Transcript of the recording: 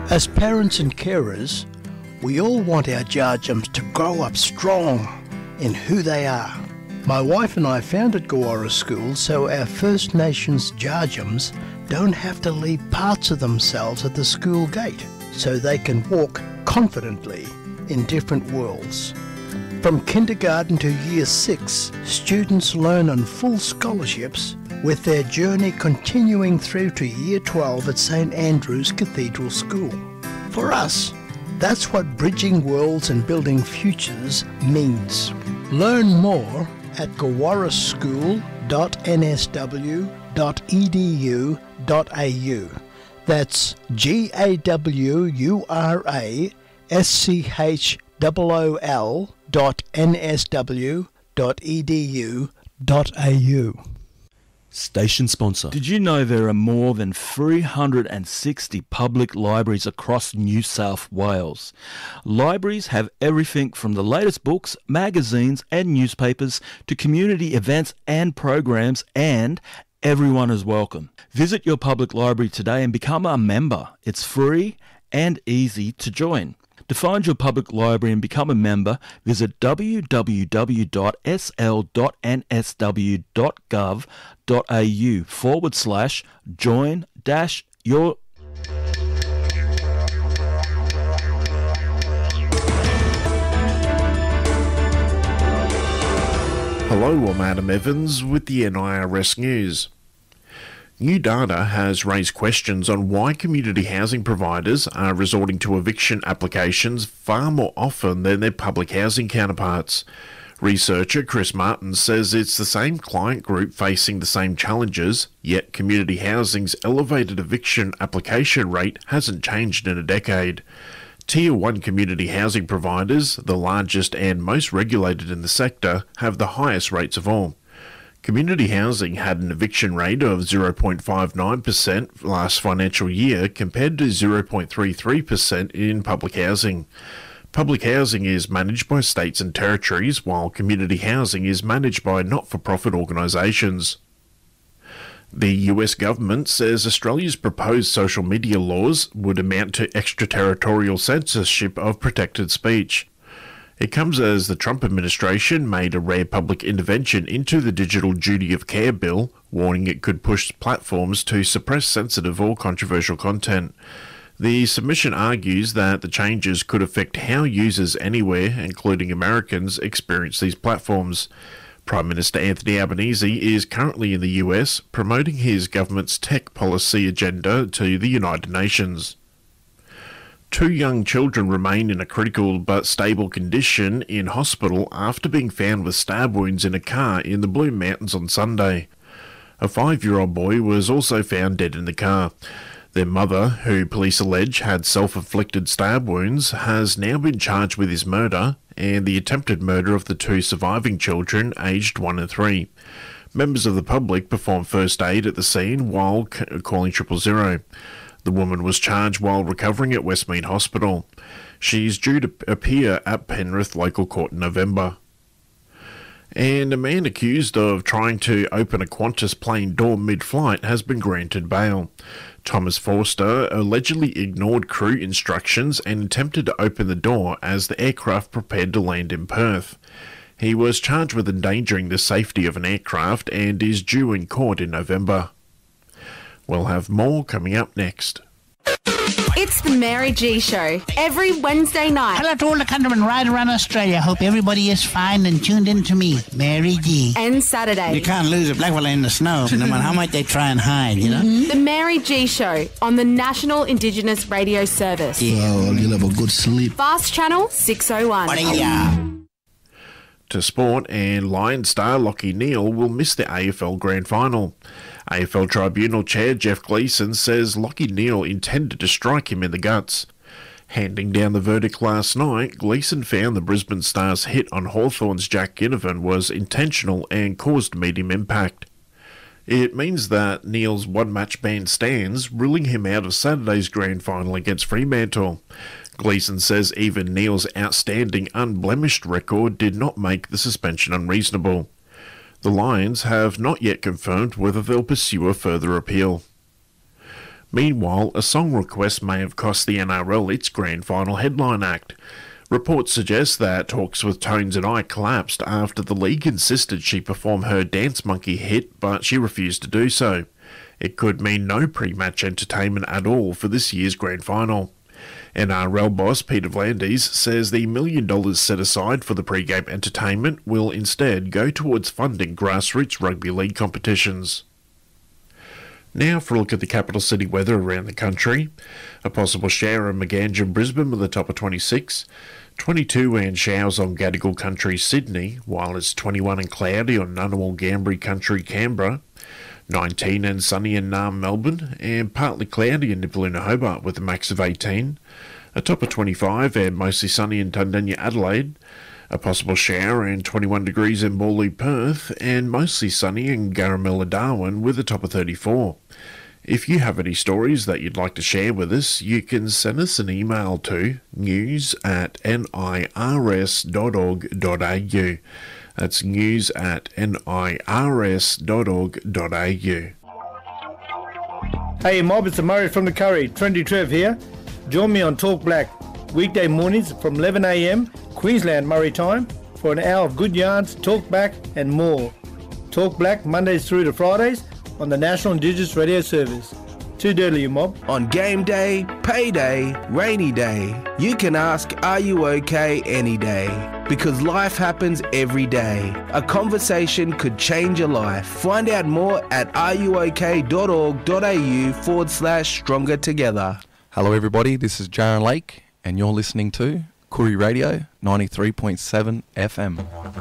As parents and carers, we all want our Djadjums to grow up strong in who they are. My wife and I founded Gawara School so our First Nations Djadjums don't have to leave parts of themselves at the school gate, so they can walk confidently in different worlds. From kindergarten to year 6, students learn on full scholarships, with their journey continuing through to year 12 at St Andrew's Cathedral School. For us, that's what bridging worlds and building futures means. Learn more at gawaraschool.nsw.edu.au. That's GAWURASCHOOL.nsw.edu.au. Station sponsor. Did you know there are more than 360 public libraries across New South Wales? Libraries have everything from the latest books, magazines and newspapers to community events and programs, and everyone is welcome. Visit your public library today and become a member. It's free and easy to join. To find your public library and become a member, visit www.sl.nsw.gov.au/join-your. Hello, I'm Adam Evans with the NIRS News. New data has raised questions on why community housing providers are resorting to eviction applications far more often than their public housing counterparts. Researcher Chris Martin says it's the same client group facing the same challenges, yet community housing's elevated eviction application rate hasn't changed in a decade. Tier 1 community housing providers, the largest and most regulated in the sector, have the highest rates of all. Community housing had an eviction rate of 0.59% last financial year compared to 0.33% in public housing. Public housing is managed by states and territories, while community housing is managed by not-for-profit organisations. The US government says Australia's proposed social media laws would amount to extraterritorial censorship of protected speech. It comes as the Trump administration made a rare public intervention into the Digital Duty of Care bill, warning it could push platforms to suppress sensitive or controversial content. The submission argues that the changes could affect how users anywhere, including Americans, experience these platforms. Prime Minister Anthony Albanese is currently in the US, promoting his government's tech policy agenda to the United Nations. 2 young children remain in a critical but stable condition in hospital after being found with stab wounds in a car in the Blue Mountains on Sunday. A 5-year-old boy was also found dead in the car. Their mother, who police allege had self-inflicted stab wounds, has now been charged with his murder and the attempted murder of the 2 surviving children, aged 1 and 3. Members of the public performed first aid at the scene while calling 000. The woman was charged while recovering at Westmead Hospital. She's due to appear at Penrith Local Court in November. And a man accused of trying to open a Qantas plane door mid-flight has been granted bail. Thomas Forster allegedly ignored crew instructions and attempted to open the door as the aircraft prepared to land in Perth. He was charged with endangering the safety of an aircraft and is due in court in November. We'll have more coming up next. It's the Mary G Show, every Wednesday night. Hello to all the countrymen right around Australia. Hope everybody is fine and tuned in to me, Mary G. And Saturday. You can't lose a black fella in the snow, no matter how much they try and hide, you know? The Mary G Show on the National Indigenous Radio Service. Yeah, well, you'll have a good sleep. Fast Channel 601. To sport, and Lions star Lachie Neale will miss the AFL Grand Final. AFL Tribunal Chair Jeff Gleeson says Lachie Neale intended to strike him in the guts. Handing down the verdict last night, Gleeson found the Brisbane Stars' hit on Hawthorn's Jack Ginnivan was intentional and caused medium impact. It means that Neale's one-match ban stands, ruling him out of Saturday's Grand Final against Fremantle. Gleeson says even Neale's outstanding unblemished record did not make the suspension unreasonable. The Lions have not yet confirmed whether they'll pursue a further appeal. Meanwhile, a song request may have cost the NRL its grand final headline act. Reports suggest that talks with Tones and I collapsed after the league insisted she perform her Dance Monkey hit, but she refused to do so. It could mean no pre-match entertainment at all for this year's grand final. NRL boss Peter V'landys says the $1 million set aside for the pre-game entertainment will instead go towards funding grassroots rugby league competitions. Now for a look at the capital city weather around the country. A possible shower in Maganja and Brisbane with a top of 26. 22 and showers on Gadigal Country, Sydney, while it's 21 and cloudy on Ngunnawal Ngambri Country, Canberra. 19 and sunny in Naarm, Melbourne, and partly cloudy in Nipaluna, Hobart with a max of 18. A top of 25 and mostly sunny in Tundanya, Adelaide. A possible shower and 21 degrees in Morley, Perth, and mostly sunny in Garamilla, Darwin with a top of 34. If you have any stories that you'd like to share with us, you can send us an email to news@nirs.org.au. That's news@nirs.org.au. Hey mob, it's Murray from the Curry, Trendy Trev here. Join me on Talk Black, weekday mornings from 11 a.m, Queensland Murray time, for an hour of good yarns, talk back and more. Talk Black Mondays through to Fridays on the National Indigenous Radio Service. Too dirty, you mob. On game day, payday, rainy day, you can ask, are you okay any day? Because life happens every day. A conversation could change your life. Find out more at ruok.org.au/stronger together. Hello everybody, this is Jaron Lake and you're listening to Koori Radio 93.7 FM.